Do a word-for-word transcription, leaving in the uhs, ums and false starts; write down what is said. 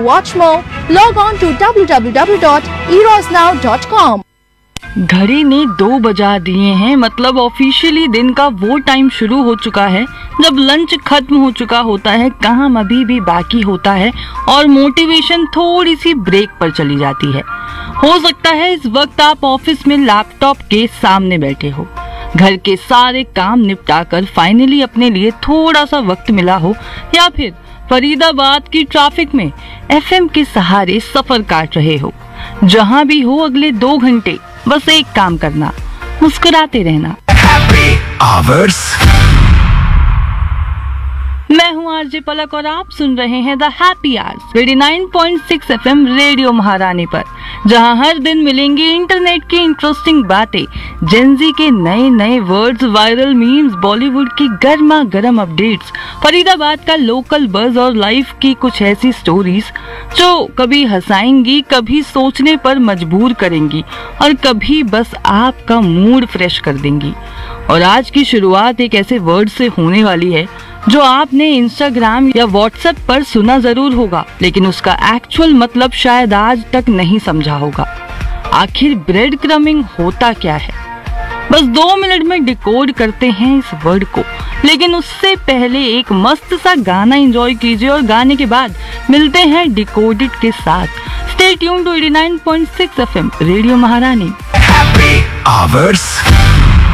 watch more, log on to w w w dot eros now dot com. घड़ी ने दो बजा दिए हैं, मतलब ऑफिशियली दिन का वो टाइम शुरू हो चुका है जब लंच खत्म हो चुका होता है, काम अभी भी बाकी होता है और मोटिवेशन थोड़ी सी ब्रेक पर चली जाती है। हो सकता है इस वक्त आप ऑफिस में लैपटॉप के सामने बैठे हो, घर के सारे काम निपटाकर फाइनली अपने लिए थोड़ा सा वक्त मिला हो, या फिर फरीदाबाद की ट्रैफिक में एफएम के सहारे सफर काट रहे हो। जहां भी हो अगले दो घंटे बस एक काम करना, मुस्कुराते रहना। मैं हूँ आरजे पलक और आप सुन रहे हैं द हैप्पी आवर्स नवासी पॉइंट सिक्स एफएम रेडियो महारानी पर, जहाँ हर दिन मिलेंगी इंटरनेट की इंटरेस्टिंग बातें, जेनजी के नए नए वर्ड्स, वायरल मीम्स, बॉलीवुड की गर्मा गर्म अपडेट्स, फरीदाबाद का लोकल बज़ और लाइफ की कुछ ऐसी स्टोरीज जो कभी हंसाएंगी, कभी सोचने पर मजबूर करेंगी और कभी बस आपका मूड फ्रेश कर देंगी। और आज की शुरुआत एक ऐसे वर्ड से होने वाली है जो आपने इंस्टाग्राम या व्हाट्सएप पर सुना जरूर होगा, लेकिन उसका एक्चुअल मतलब शायद आज तक नहीं समझा होगा। आखिर ब्रेड क्रमिंग होता क्या है? बस दो मिनट में डिकोड करते हैं इस वर्ड को, लेकिन उससे पहले एक मस्त सा गाना एंजॉय कीजिए और गाने के बाद मिलते हैं डिकोडेड के साथ। स्टे ट्यून्ड टू नवासी पॉइंट सिक्स एफएम रेडियो महारानी। Happy Hours